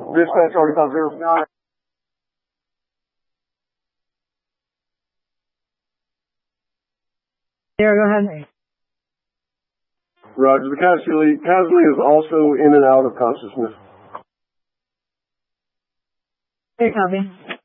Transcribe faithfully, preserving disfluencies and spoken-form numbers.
Dispatch already called zero nine. Yeah, go ahead. Roger. The casualty, casualty is also in and out of consciousness. Hey, copy.